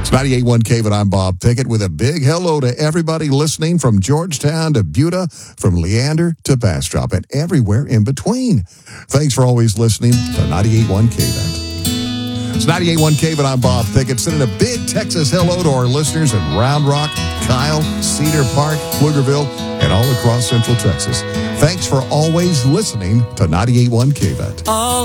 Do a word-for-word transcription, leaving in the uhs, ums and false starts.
ninety-eight point one K V, and I'm Bob Pickett with a big hello to everybody listening from Georgetown to Buda, from Leander to Bastrop, and everywhere in between. Thanks for always listening to ninety-eight point one K V. It's ninety-eight point one K V, and I'm Bob Pickett, sending a big Texas hello to our listeners in Round Rock, Kyle, Cedar Park, Pflugerville, and all across Central Texas. Thanks for always listening to ninety-eight point one K V. All